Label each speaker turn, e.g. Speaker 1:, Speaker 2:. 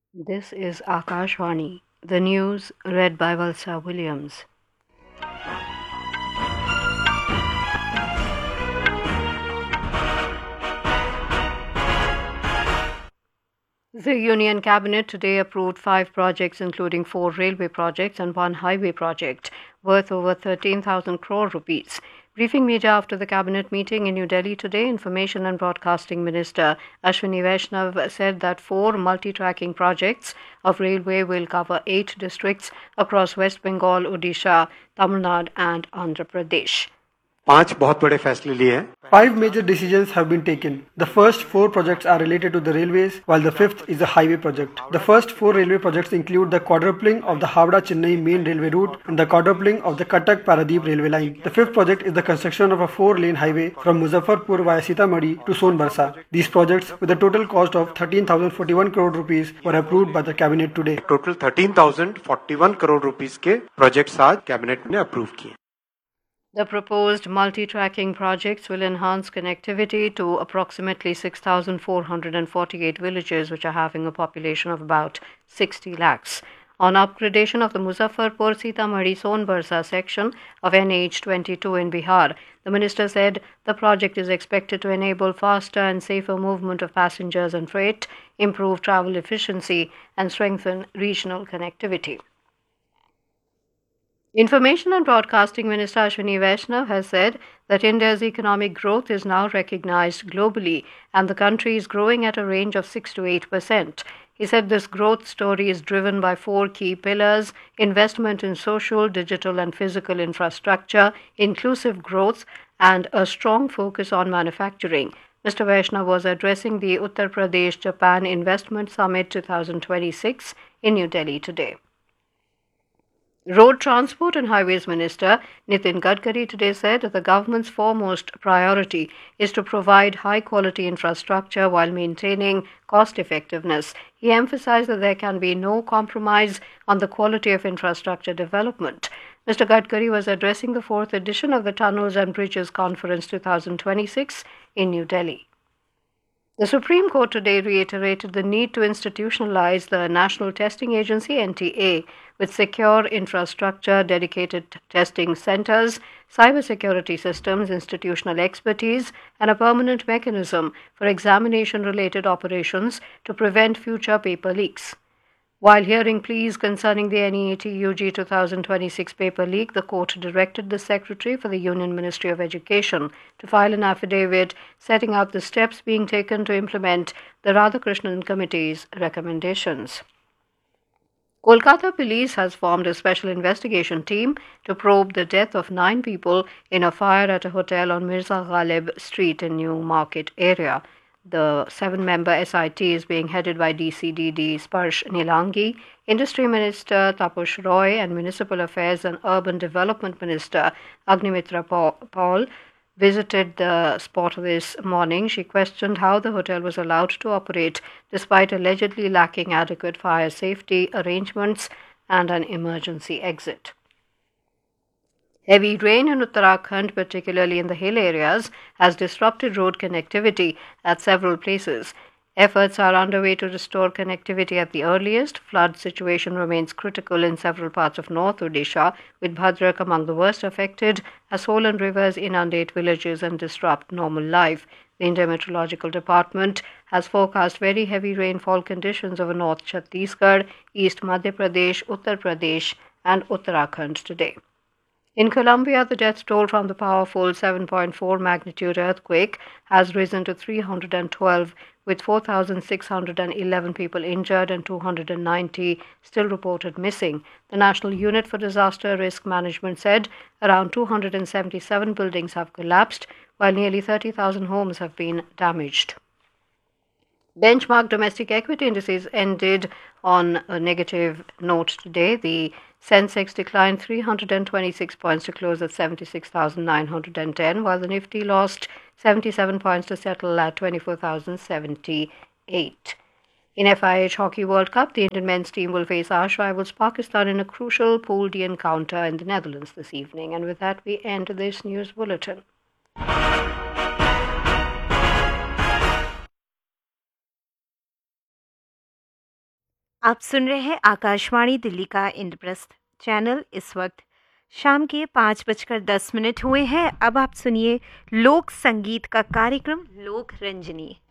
Speaker 1: This is Akashvani, the news read by Valsa Williams. The Union Cabinet today approved 5 projects, including 4 railway projects and 1 highway project, worth over 13,000 crore rupees. Briefing media after the Cabinet meeting in New Delhi today, Information and Broadcasting Minister Ashwini Vaishnav said that 4 multi-tracking projects of railway will cover 8 districts across West Bengal, Odisha, Tamil Nadu, and Andhra Pradesh.
Speaker 2: 5 बहुत बड़े फैसले लिए हैं.
Speaker 3: 5 major decisions have been taken. The first 4 projects are related to the railways, while the 5th is a highway project. The first 4 railway projects include the quadrupling of the Howrah-Chennai main railway route and the quadrupling of the Cuttack-Paradeep railway line. The 5th project is the construction of a 4-lane highway from Muzaffarpur via Sitamarhi to Sonbarsa. These projects, with a total cost of 13,041 crore rupees, were approved by the cabinet today.
Speaker 2: Total 13,041 crore rupees के projects आज cabinet ने approve किए.
Speaker 1: The proposed multi-tracking projects will enhance connectivity to approximately 6,448 villages, which are having a population of about 60 lakhs. On upgradation of the Muzaffarpur Sitamarhi Sonbarsa section of NH22 in Bihar, the minister said the project is expected to enable faster and safer movement of passengers and freight, improve travel efficiency, and strengthen regional connectivity. Information and Broadcasting Minister Ashwini Vaishnav has said that India's economic growth is now recognized globally and the country is growing at a range of 6 to 8%. He said this growth story is driven by 4 key pillars: investment in social, digital, and physical infrastructure, inclusive growth, and a strong focus on manufacturing. Mr. Vaishnav was addressing the Uttar Pradesh Japan Investment Summit 2026 in New Delhi today. Road Transport and Highways Minister Nitin Gadkari today said that the government's foremost priority is to provide high-quality infrastructure while maintaining cost-effectiveness. He emphasized that there can be no compromise on the quality of infrastructure development. Mr. Gadkari was addressing the 4th edition of the Tunnels and Bridges Conference 2026 in New Delhi. The Supreme Court today reiterated the need to institutionalize the National Testing Agency (NTA) with secure infrastructure, dedicated testing centers, cybersecurity systems, institutional expertise, and a permanent mechanism for examination-related operations to prevent future paper leaks. While hearing pleas concerning the NEET UG 2026 paper leak, the court directed the Secretary for the Union Ministry of Education to file an affidavit setting out the steps being taken to implement the Radhakrishnan Committee's recommendations. Kolkata Police has formed a special investigation team to probe the death of 9 people in a fire at a hotel on Mirza Ghalib Street in New Market area. The 7-member SIT is being headed by DCDD Sparsh Nilangi, Industry Minister Taposh Roy, and Municipal Affairs and Urban Development Minister Agnimitra Paul visited the spot this morning. She questioned how the hotel was allowed to operate despite allegedly lacking adequate fire safety arrangements and an emergency exit. Heavy rain in Uttarakhand, particularly in the hill areas, has disrupted road connectivity at several places. Efforts are underway to restore connectivity at the earliest. Flood situation remains critical in several parts of North Odisha, with Bhadrak among the worst affected, as swollen rivers inundate villages and disrupt normal life. The Indian Meteorological Department has forecast very heavy rainfall conditions over North Chhattisgarh, East Madhya Pradesh, Uttar Pradesh, and Uttarakhand today. In Colombia, the death toll from the powerful 7.4 magnitude earthquake has risen to 312, with 4,611 people injured and 290 still reported missing. The National Unit for Disaster Risk Management said around 277 buildings have collapsed, while nearly 30,000 homes have been damaged. Benchmark domestic equity indices ended on a negative note today. The Sensex declined 326 points to close at 76,910, while the Nifty lost 77 points to settle at 24,078. In FIH Hockey World Cup, the Indian men's team will face arch rivals Pakistan in a crucial Pool D encounter in the Netherlands this evening. And with that, we end this news bulletin.
Speaker 4: आप सुन रहे हैं आकाशवाणी दिल्ली का Indraprastha channel. इस वक्त शाम के 5:10 हुए हैं। अब आप सुनिए लोक संगीत का कार्यक्रम लोक रंजनी।